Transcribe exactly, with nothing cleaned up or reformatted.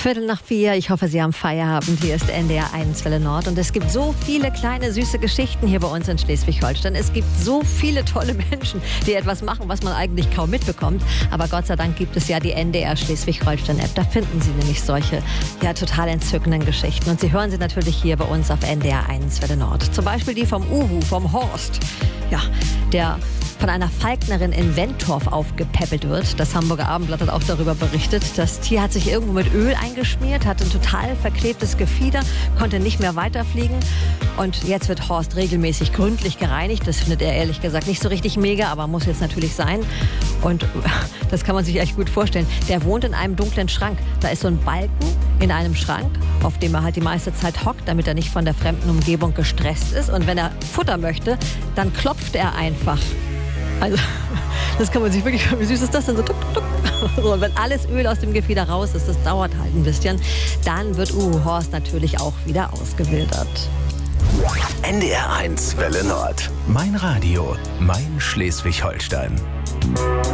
Viertel nach vier, ich hoffe, Sie haben Feierabend. Hier ist N D R eins Welle Nord und es gibt so viele kleine, süße Geschichten hier bei uns in Schleswig-Holstein. Es gibt so viele tolle Menschen, die etwas machen, was man eigentlich kaum mitbekommt. Aber Gott sei Dank gibt es ja die N D R Schleswig-Holstein-App. Da finden Sie nämlich solche, ja, total entzückenden Geschichten. Und Sie hören sie natürlich hier bei uns auf N D R eins Welle Nord. Zum Beispiel die vom Uhu, vom Horst. Ja, der von einer Falknerin in Wentorf aufgepäppelt wird. Das Hamburger Abendblatt hat auch darüber berichtet. Das Tier hat sich irgendwo mit Öl eingeschmiert, hatte ein total verklebtes Gefieder, konnte nicht mehr weiterfliegen. Und jetzt wird Horst regelmäßig gründlich gereinigt. Das findet er ehrlich gesagt nicht so richtig mega, aber muss jetzt natürlich sein. Und das kann man sich echt gut vorstellen. Der wohnt in einem dunklen Schrank. Da ist so ein Balken in einem Schrank, auf dem er halt die meiste Zeit hockt, damit er nicht von der fremden Umgebung gestresst ist. Und wenn er Futter möchte, dann klopft er einfach. Also, das kann man sich wirklich, wie süß ist das denn? So, tuk, tuk, tuk. So, und wenn alles Öl aus dem Gefieder raus ist, das dauert halt ein bisschen, dann wird Uhu Horst natürlich auch wieder ausgewildert. N D R eins Welle Nord. Mein Radio, mein Schleswig-Holstein.